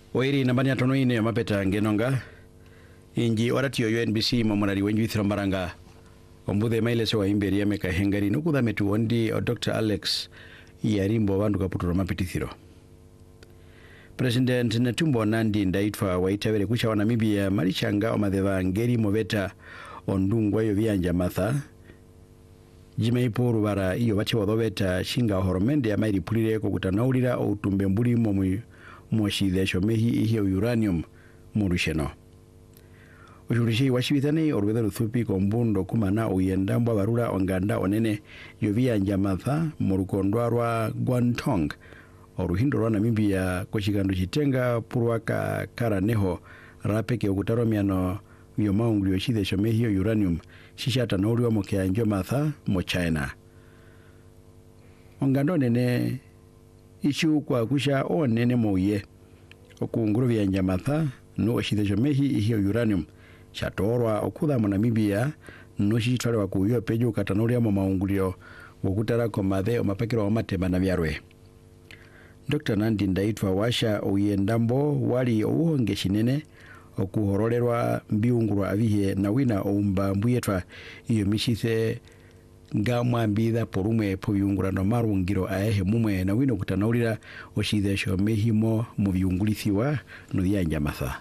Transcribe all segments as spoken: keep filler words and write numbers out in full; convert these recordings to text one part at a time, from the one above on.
Oiri nambani atono ine mapeta ngenonga inji oratio U N B C mamonari wenju ithira maranga ombudhe maile sewa imberi ya meka hengari nukudha metu ondi o Doctor Alex Yarimbo wandu kaputuro mapitithiro. President Netumbo Nandi ndaitwa waitawele kusha wa Namibia marichanga o madheva ngeri moveta ondungwa yo vianja matha jime iporu bara iyo bache wadhobeta shinga horomende ya mairi pulire kukutanaulira o utumbe mbuli momu mwashidhesho mehi ihe uranium murusheno. Ushurishi washibitane orwedha ruthupi kombundo kumana uyendambwa barura onganda onene yovia njamatha murukondwarwa Guantong oruhindo rwa Namibia kochigandu chitenga purwaka karaneho rapeke okutaro miano yomaungli yoshidhesho mehi uranium shishata nauliwa mokea njomatha mo China. Onganda onene ishu kwa kusha onene mouye okunguru vya njamatha no oshidhesho mehi ihe uranium shatorwa okudha mo Namibia no shitwale wakuyo pejo katanoria mo maungulio wokutara komathe omapakiro omatema na byarwe. Doctor Nandi ndaitwa washa oyendambo wali ouhonge shinene okuhorolerwa mbiungurwa avihe na wina oumba mbuyetwa iyo mishithe ngamwa mbitha porumwe poyungura no marungiro aehe mumwe na wino kutanaulira oshidhesho mehimo mu byungulithiwa no yanja matha.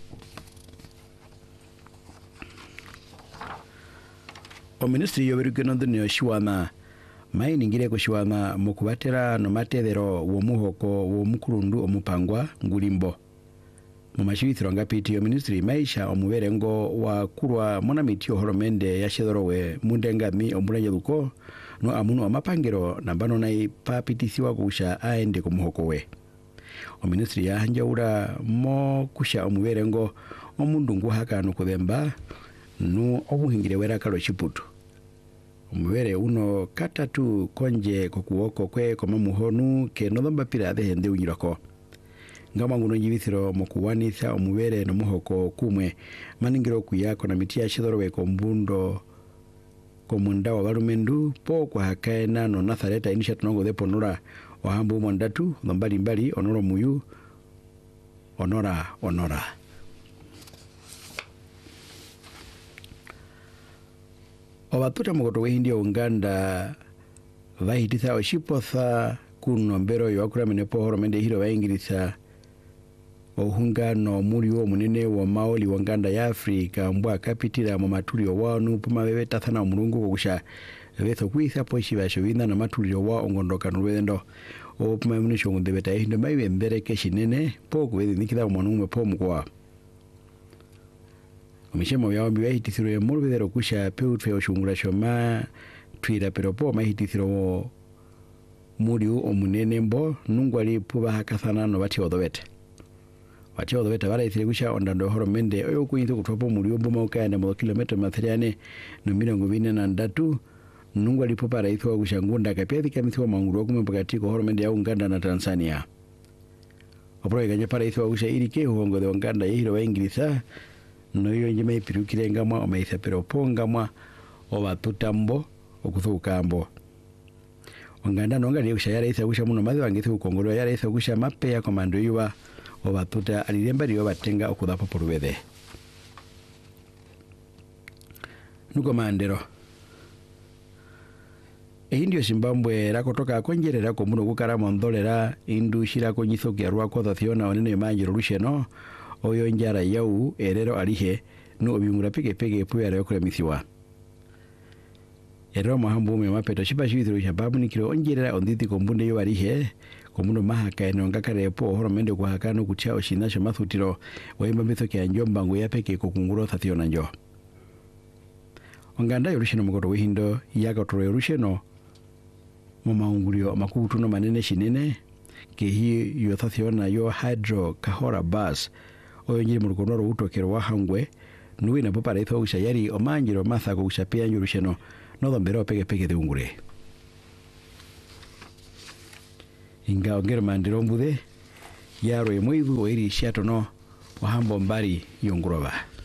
O ministry yoberugeno ndino shiwana maini ngire ko shiwana mukubatera no matethero wo muhoko wo mukurundu omupangwa ngulimbo. Mu mashibithiro ngapiti yo ministry maisha omuberengo wa kurwa mona mitio horomende ya shedorowe mundengami ombulanya duko no amuno amapangiro nambano nai papitisiwa kusha aende ku muhoko we. O ministry ya hanjaura mo kusha omuberengo omundungu haka no kudemba no omuhingire wera kalo chiputu. Omubere uno katatu konje kokuoko kwe koma muhonu ke nodhamba pira de hende unyirako. Ngama nguno njibithiro mokuwanitha omubere no muhoko kumwe maningiro kuyako na mitia shidorowe kombundo komunda wa balumendu po kwa hakaena no nathareta inisha tunongo de ponora ohambu mondatu mbali mbali onoro muyu onora onora. Obatuta mokoto wehindi Uganda vahititha oshipotha kuno mbero yokura menepo horomende hiro vaingirisa ohungano muri wo munene wa maoli wa Uganda ya Afrika mbwa kapitira mu matulio wanu puma bebe tathana omulungu kokusha betho kwitha poshi bashovinda na matulio wa ongondoka nurwendo o puma munisho ngundebeta hindo maiwe mbereke shinene poko wedi nikida omonumwe po mukwa. Omishemo ya ombi wahitithiro ya murubedero kusha peutwe oshungura shoma twira peropo mahitithiro muri omunene mbo nungwali puba hakathana no bati odobete. Bati odobete bara ithire kusha ondando horomende oyo kunyitho kutopo muri ombo maukayane mo kilometer mathiriane no mirongo ine na ndatu nungwali puba ra ithwa kusha ngunda kapethi kamithwa manguru okume pakatiko horomende ya Uganda na Tanzania. Opro ganye para ithwa kusha irike hongo de Uganda yehiro waingirisa no yo njime pirukire ngamwa omaitha pero pongamwa obatutambo okuthukambo. Onganda nonga liyo kushayara itha kusha muno madhi wangithi ukongolo yara itha kusha mape ya komando yuwa obatuta alilemba liyo batenga okudhapo porubethe. Nuko mandero ehindio Zimbabwe rakotoka konjerera ko muno kukara mondolera indu shira konyitho kyarwa ko thathiona onene manjiro rusheno oyo njara yau erero alihe no obyungura peke peke puyara yokora mithiwa. Ero mahambu me mapeto shiba shibithiro shababu nikiro onjerera onditi kombunde yo alihe komuno mahaka enonga kare po horomende kwa hakano kutia oshinasho mathutiro waimba mitho kya njomba ngo yapeke kokunguro thathiona njo. Onganda yorusheno mukoto wihindo yakotoro yorusheno mumaungulio makutu no manene shinene ke hi yo thathiona yo hydro kahora bus oyo njiri murukonoro utokero wahangwe nuwe na popara itho ushayari omanjiro matha ko ushapea nyorusheno no dombero peke peke de ungure. Inga ongero mandiro mbude yaro emwivu oiri shiato no wahambo mbari yonguroba.